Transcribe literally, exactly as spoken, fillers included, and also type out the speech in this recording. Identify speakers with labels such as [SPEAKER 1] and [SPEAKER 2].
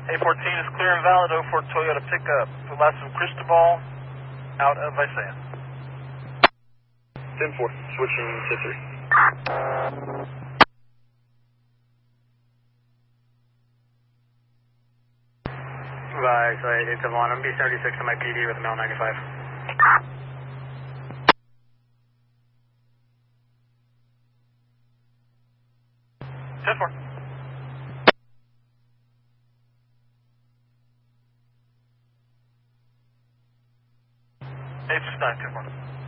[SPEAKER 1] A fourteen is clear and valid, oh four Toyota pickup. The last of Cristobal, out of Isaiah.
[SPEAKER 2] ten four, switching to three.
[SPEAKER 3] Bye, so eight seven one, I'm B seventy-six on my P D with a Mel ninety-five.
[SPEAKER 1] ten four. eight six nine, ten four.